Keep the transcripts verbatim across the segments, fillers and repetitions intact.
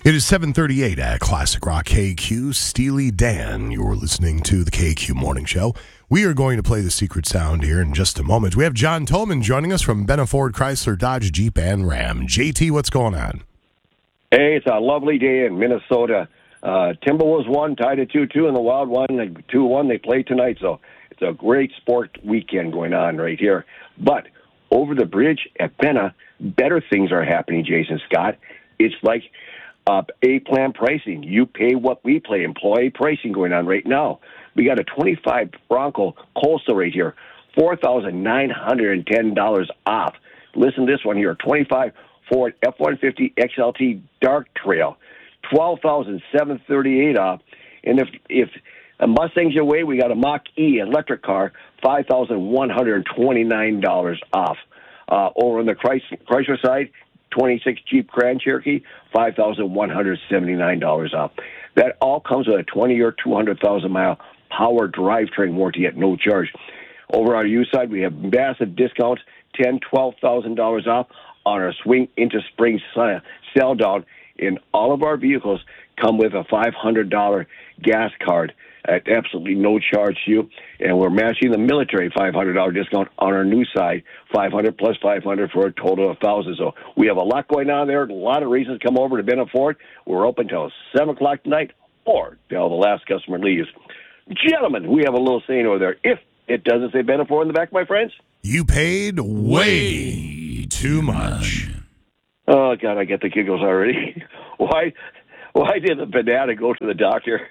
It is seven thirty-eight at Classic Rock K Q. Steely Dan, you're listening to the K Q Morning Show. We are going to play the secret sound here in just a moment. We have John Tolman joining us from Benna Ford, Chrysler, Dodge, Jeep, and Ram. J T, what's going on? Hey, it's a lovely day in Minnesota. Uh, Timberwolves won, tied at two two, and the Wild won two one. They play tonight, so it's a great sport weekend going on right here. But over the bridge at Benna, better things are happening, Jason Scott. It's like uh, A-plan pricing. You pay what we pay, employee pricing going on right now. We got a twenty-five Bronco Coastal right here, four thousand nine hundred ten dollars off. Listen to this one here, twenty-five Ford F one fifty X L T Dark Trail, twelve thousand seven hundred thirty-eight dollars off. And if if a Mustang's your way, we got a Mach-E electric car, five thousand one hundred twenty-nine dollars off. Uh, over on the Chrysler, Chrysler side, twenty-six Jeep Grand Cherokee, five thousand one hundred seventy-nine dollars off. That all comes with a twenty-year, two hundred thousand mile power drivetrain warranty at no charge. Over on our used side, we have massive discounts, ten thousand dollars, twelve thousand dollars off on our swing into spring sell down. In all of our vehicles come with a five hundred dollars gas card at absolutely no charge to you. And we're matching the military five hundred dollars discount on our new side, five hundred dollars plus five hundred dollars for a total of one thousand dollars. So we have a lot going on there, a lot of reasons to come over to Benna Ford. We're open till seven o'clock tonight or till the last customer leaves. Gentlemen, we have a little saying over there. If it doesn't say Benna Ford in the back, my friends, you paid way too much. Oh, God, I get the giggles already. Why Why did the banana go to the doctor?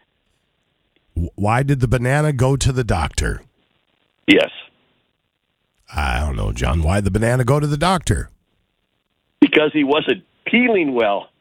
Why did the banana go to the doctor? Yes. I don't know, John. Why did the banana go to the doctor? Because he wasn't peeling well.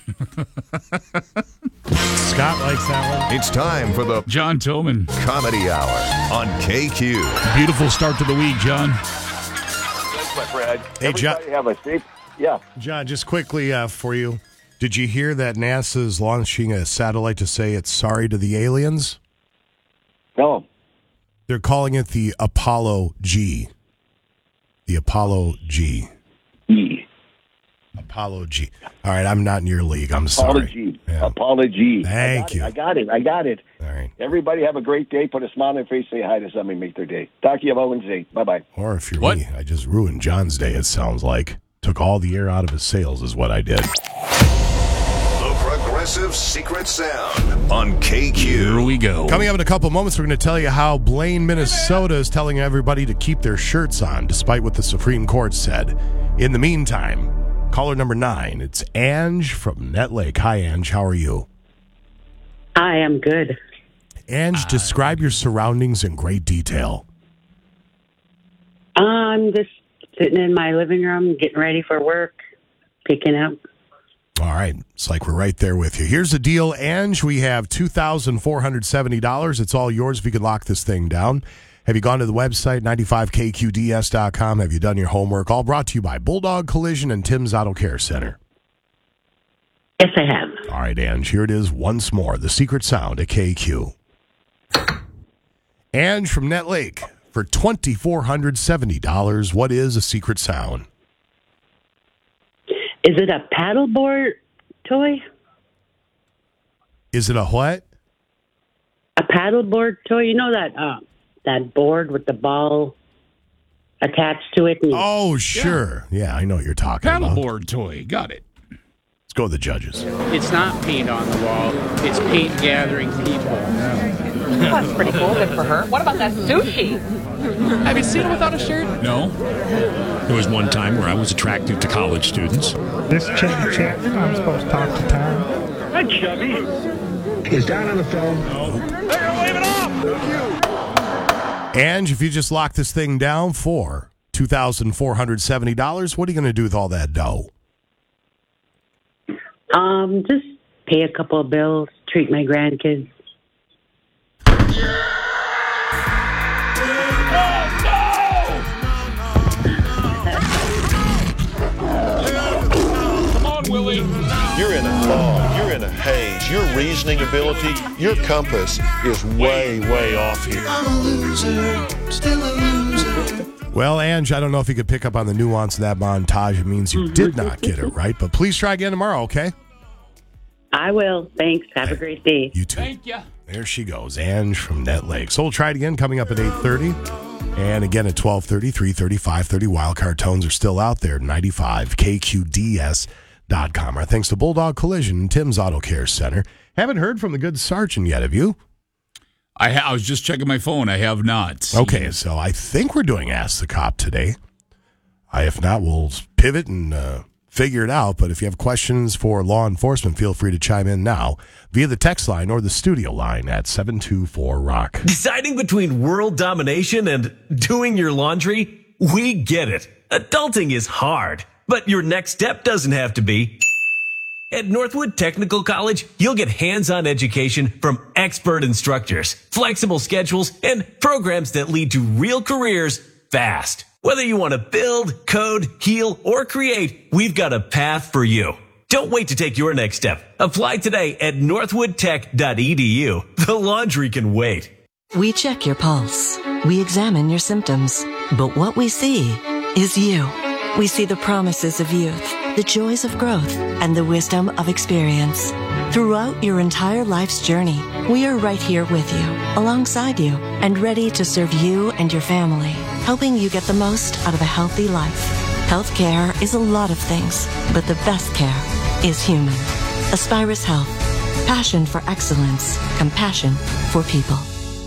Scott likes that one. It's time for the John Tillman Comedy Hour on K Q. Beautiful start to the week, John. Thanks, my friend. Hey, John. Everybody have a safe... Yeah. John, just quickly uh, for you, did you hear that NASA's launching a satellite to say it's sorry to the aliens? No. They're calling it the Apollo G. The Apollo G. E. Apollo G. All right, I'm not in your league. I'm sorry. Apology. Yeah. Apology. Thank I you. I got it. I got it. All right. Everybody have a great day. Put a smile on their face. Say hi to somebody. Make their day. Talk to you about Wednesday. Bye-bye. Or if you're What? me, I just ruined John's day, it sounds like. Took all the air out of his sails is what I did. The Progressive Secret Sound on K Q. Here we go. Coming up in a couple moments, we're going to tell you how Blaine, Minnesota is telling everybody to keep their shirts on, despite what the Supreme Court said. In the meantime, caller number nine, it's Ange from Net Lake. Hi, Ange. How are you? I am good. Ange, describe your surroundings in great detail. I'm just sitting in my living room, getting ready for work, picking up. All right. It's like we're right there with you. Here's the deal, Ange. We have two thousand four hundred seventy dollars. It's all yours if you can lock this thing down. Have you gone to the website, ninety-five K Q D S dot com? Have you done your homework? All brought to you by Bulldog Collision and Tim's Auto Care Center. Yes, I have. All right, Ange, here it is once more. The secret sound at K Q. Ange from Net Lake, for two thousand four hundred seventy dollars, what is a secret sound? Is it a paddleboard toy? Is it a what? A paddleboard toy? You know that uh, that board with the ball attached to it? And Oh, sure. Yeah, yeah I know what you're talking about. Paddleboard toy. Got it. Let's go to the judges. It's not paint on the wall. It's paint gathering people. That's pretty cool. Good for her. What about that sushi? Have you seen it without a shirt? No. There was one time where I was attractive to college students. This chick chick, I'm supposed to talk to Tom. Hi, Chubby. Is Don on the phone? No. They're waving off. Ange, if you just lock this thing down for two thousand four hundred seventy dollars, what are you going to do with all that dough? Um, just pay a couple of bills, treat my grandkids. Willie. You're in a fog. You're in a haze. Your reasoning ability, your compass is way, way off here. I'm a loser, still a loser. Well, Ange, I don't know if you could pick up on the nuance of that montage. It means you did not get it right, but please try again tomorrow, okay? I will. Thanks. Have a great day. You too. Thank you. There she goes, Ange from Net Lake. So we'll try it again coming up at eight thirty. And again at twelve thirty, three thirty, five thirty. Wildcard tones are still out there. ninety-five K Q D S dot com. Our thanks to Bulldog Collision and Tim's Auto Care Center. Haven't heard from the good sergeant yet, have you? I, ha- I was just checking my phone. I have not. Okay, so I think we're doing Ask the Cop today. Uh, if not, we'll pivot and uh, figure it out. But if you have questions for law enforcement, feel free to chime in now via the text line or the studio line at seven two four rock. Deciding between world domination and doing your laundry? We get it. Adulting is hard, but your next step doesn't have to be. At Northwood Technical College, you'll get hands-on education from expert instructors, flexible schedules, and programs that lead to real careers fast. Whether you want to build, code, heal, or create, we've got a path for you. Don't wait to take your next step. Apply today at northwood tech dot e d u. The laundry can wait. We check your pulse. We examine your symptoms. But what we see is you. We see the promises of youth, the joys of growth, and the wisdom of experience. Throughout your entire life's journey, we are right here with you, alongside you, and ready to serve you and your family, helping you get the most out of a healthy life. Healthcare is a lot of things, but the best care is human. Aspirus Health. Passion for excellence. Compassion for people.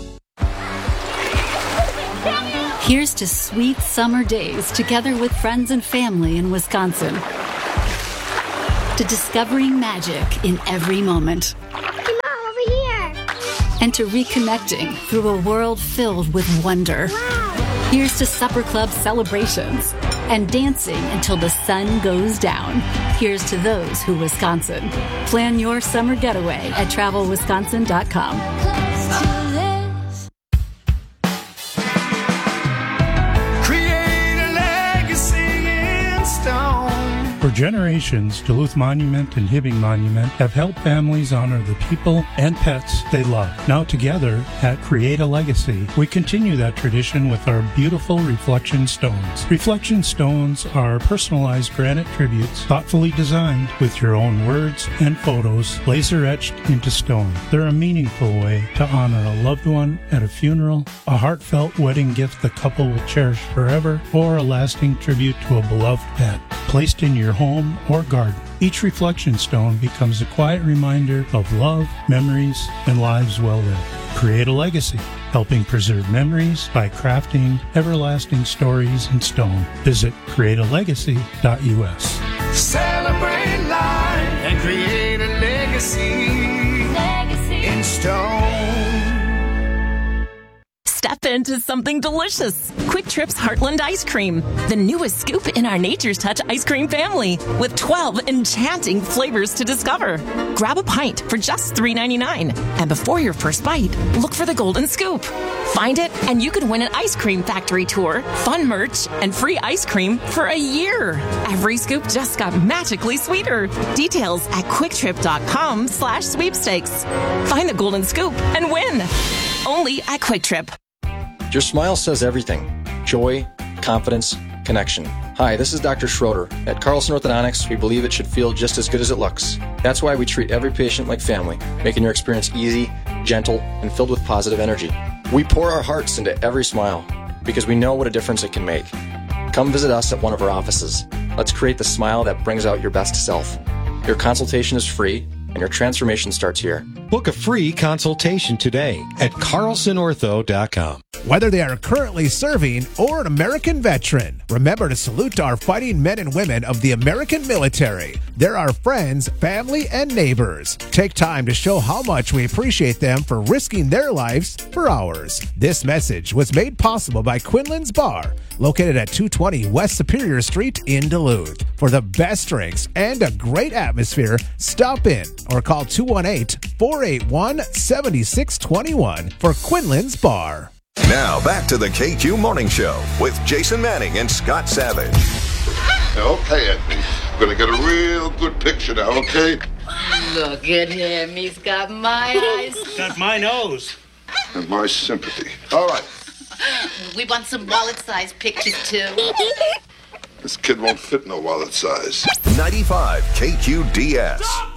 Here's to sweet summer days together with friends and family in Wisconsin. To discovering magic in every moment. Hey, Mom, over here. And to reconnecting through a world filled with wonder. Wow. Here's to Supper Club celebrations and dancing until the sun goes down. Here's to those who Wisconsin. Plan your summer getaway at travel wisconsin dot com. For generations, Duluth Monument and Hibbing Monument have helped families honor the people and pets they love. Now together, at Create a Legacy, we continue that tradition with our beautiful Reflection Stones. Reflection Stones are personalized granite tributes thoughtfully designed with your own words and photos laser etched into stone. They're a meaningful way to honor a loved one at a funeral, a heartfelt wedding gift the couple will cherish forever, or a lasting tribute to a beloved pet. Placed in your home or garden, each reflection stone becomes a quiet reminder of love, memories, and lives well lived. Create a legacy, helping preserve memories by crafting everlasting stories in stone. Visit create a legacy dot u s. Celebrate life and create a legacy, legacy. In stone. Step into something delicious. Quick Trip's Heartland Ice Cream, the newest scoop in our Nature's Touch ice cream family, with twelve enchanting flavors to discover. Grab a pint for just three ninety-nine, and before your first bite, look for the golden scoop. Find it, and you could win an ice cream factory tour, fun merch, and free ice cream for a year. Every scoop just got magically sweeter. Details at quicktrip.com slash sweepstakes. Find the golden scoop and win. Only at Quick Trip. Your smile says everything. Joy, confidence, connection. Hi, this is Doctor Schroeder. At Carlson Orthodontics, we believe it should feel just as good as it looks. That's why we treat every patient like family, making your experience easy, gentle, and filled with positive energy. We pour our hearts into every smile because we know what a difference it can make. Come visit us at one of our offices. Let's create the smile that brings out your best self. Your consultation is free, and your transformation starts here. Book a free consultation today at carlson ortho dot com. Whether they are currently serving or an American veteran, remember to salute our fighting men and women of the American military. They're our friends, family, and neighbors. Take time to show how much we appreciate them for risking their lives for ours. This message was made possible by Quinlan's Bar, located at two twenty West Superior Street in Duluth. For the best drinks and a great atmosphere, stop in or call two one eight, four eight one, seven six two one for Quinlan's Bar. Now back to the K Q Morning Show with Jason Manning and Scott Savage. Okay, Anthony. I'm going to get a real good picture now, okay? Look at him. He's got my eyes. Got my nose. And my sympathy. All right. We want some wallet-sized pictures, too. This kid won't fit no wallet size. ninety-five K Q D S.